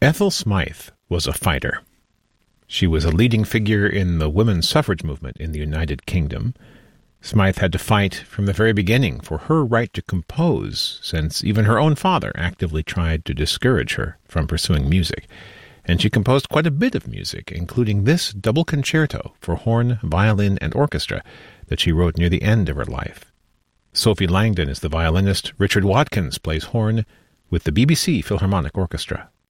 Ethel Smythe was a fighter. She was a leading figure in the women's suffrage movement in the United Kingdom. Smythe had to fight from the very beginning for her right to compose, since even her own father actively tried to discourage her from pursuing music. And she composed quite a bit of music, including this double concerto for horn, violin, and orchestra that she wrote near the end of her life. Sophie Langdon is the violinist. Richard Watkins plays horn with the BBC Philharmonic Orchestra.